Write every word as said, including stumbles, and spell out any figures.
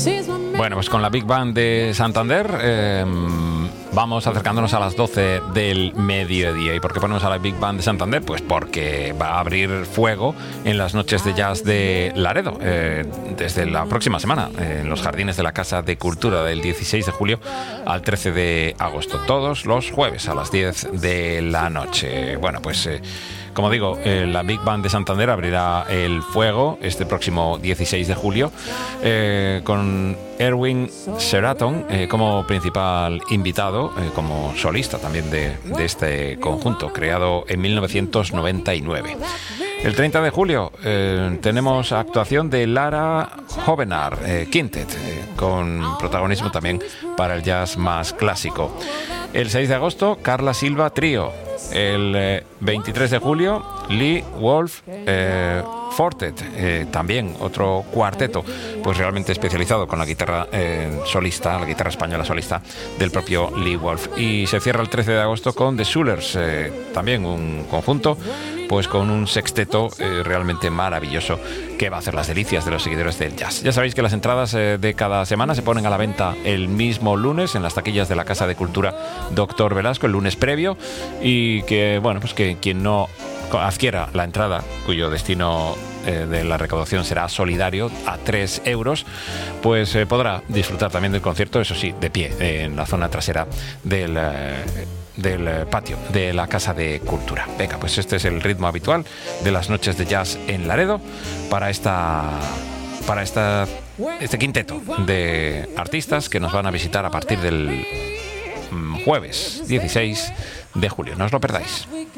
Bueno, pues con la Big Band de Santander eh, vamos acercándonos a las doce del mediodía. ¿Y por qué ponemos a la Big Band de Santander? Pues porque va a abrir fuego en las noches de jazz de Laredo eh, desde la próxima semana eh, en los jardines de la Casa de Cultura, del dieciséis de julio al trece de agosto, todos los jueves a las diez de la noche. Bueno, pues eh, como digo, eh, la Big Band de Santander abrirá el fuego este próximo dieciséis de julio eh, con Erwin Sheraton eh, como principal invitado, eh, como solista también de, de este conjunto, creado en mil novecientos noventa y nueve. El treinta de julio eh, tenemos actuación de Lara Jovenar eh, Quintet, eh, con protagonismo también para el jazz más clásico. El seis de agosto, Carla Silva Trío. El eh, veintitrés de julio, Lee Wolf eh, Fortet, eh, también otro cuarteto, pues realmente especializado con la guitarra eh, solista, la guitarra española solista del propio Lee Wolf. Y se cierra el trece de agosto con The Soolers, eh, también un conjunto, pues con un sexteto eh, realmente maravilloso que va a hacer las delicias de los seguidores del jazz. Ya sabéis que las entradas eh, de cada semana se ponen a la venta el mismo lunes en las taquillas de la Casa de Cultura Doctor Velasco, el lunes previo, y que, bueno, pues que quien no adquiera la entrada, cuyo destino eh, de la recaudación será solidario a tres euros, pues eh, podrá disfrutar también del concierto, eso sí, de pie, eh, en la zona trasera del... Eh, del patio de la Casa de Cultura. Venga, pues este es el ritmo habitual de las noches de jazz en Laredo para esta para esta este quinteto de artistas que nos van a visitar a partir del jueves dieciséis de julio. No os lo perdáis.